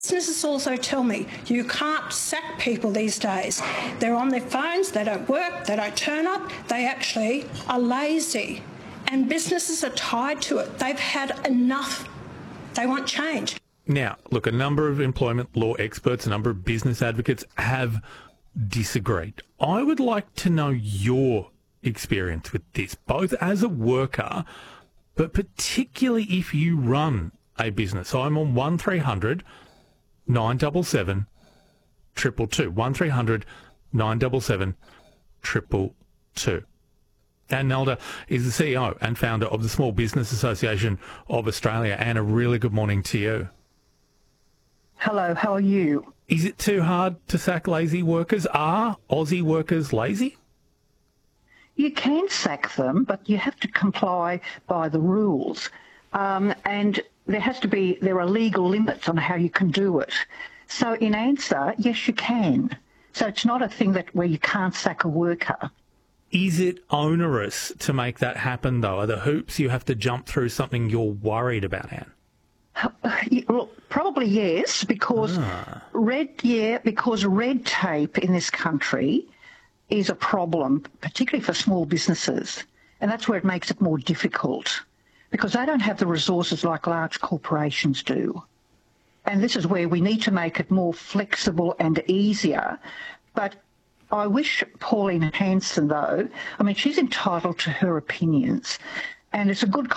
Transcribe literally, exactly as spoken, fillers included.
Businesses also tell me you can't sack people these days. They're on their phones, they don't work, they don't turn up, they actually are lazy. And businesses are tied to it. They've had enough. They want change. Now, look, a number of employment law experts, a number of business advocates have disagreed. I would like to know your experience with this, both as a worker, but particularly if you run a business. So I'm on one three hundred nine seven seven two two two. one three hundred nine seven seven two two two. Ann Nalder is the C E O and founder of the Small Business Association of Australia. Anne, a really good morning to you. Hello, how are you? Is it too hard to sack lazy workers? Are Aussie workers lazy? You can sack them, but you have to comply by the rules. Um, and there has to be, there are legal limits on how you can do it. So in answer, yes, you can. So it's not a thing that where you can't sack a worker. Is it onerous to make that happen, though? Are the hoops you have to jump through something you're worried about, Anne? Well, probably yes, because ah. red, yeah, because red tape in this country is a problem, particularly for small businesses, and that's where it makes it more difficult, because they don't have the resources like large corporations do. And this is where we need to make it more flexible and easier. But I wish Pauline Hanson, though, I mean, she's entitled to her opinions, and it's a good